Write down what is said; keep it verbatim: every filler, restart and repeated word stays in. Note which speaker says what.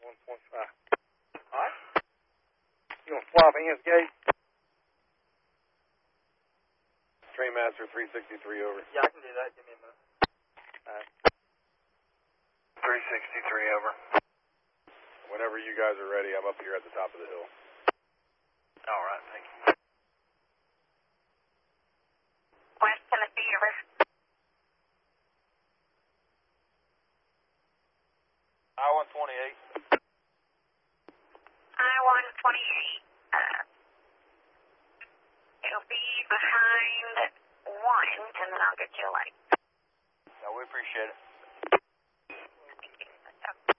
Speaker 1: one point five. All right. You want to swap hands, Gage?
Speaker 2: Trainmaster three sixty-three over.
Speaker 1: Yeah, I can do that. Give me a minute. All right.
Speaker 2: three sixty-three over. Whenever you guys are ready, I'm up here at the top of the hill.
Speaker 3: All right, thank you.
Speaker 4: West Tennessee, over.
Speaker 3: I one twenty-eight.
Speaker 4: I one twenty-eight. Uh, it'll be behind one, and then I'll get you a light.
Speaker 3: No, we appreciate it.